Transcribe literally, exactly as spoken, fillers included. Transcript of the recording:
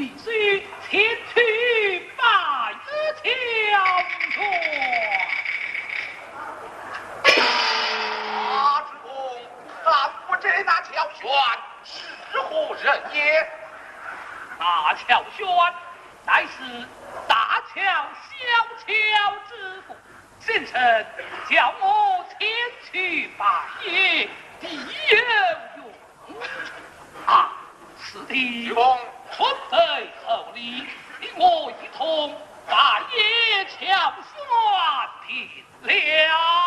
必须前去拜乔全。 阿之公，俺不知那乔玄是何人也？ 大乔轩乃是大乔小乔之父，先生叫我前去拜谒，必有用。啊，此地徐公， 准备厚礼，与我一同拜谒乔轩，停了。